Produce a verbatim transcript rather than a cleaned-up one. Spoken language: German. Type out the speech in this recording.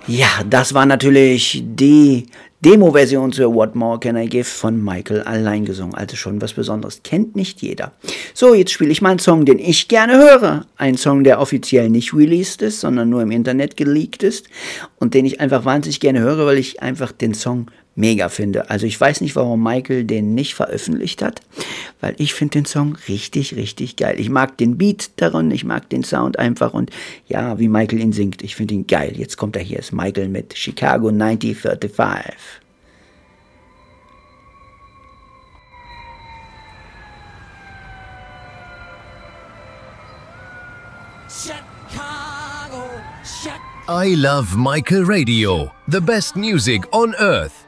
Ja, das war natürlich die Demo-Version zu What More Can I Give von Michael allein gesungen. Also schon was Besonderes. Kennt nicht jeder. So, jetzt spiele ich mal einen Song, den ich gerne höre. Ein Song, der offiziell nicht released ist, sondern nur im Internet geleakt ist. Und den ich einfach wahnsinnig gerne höre, weil ich einfach den Song mega finde. Also ich weiß nicht, warum Michael den nicht veröffentlicht hat, weil ich finde den Song richtig, richtig geil. Ich mag den Beat darin, ich mag den Sound einfach und ja, wie Michael ihn singt, ich finde ihn geil. Jetzt kommt er hier, ist Michael mit Chicago neunzehn fünfundvierzig. I love Michael Radio, the best music on earth.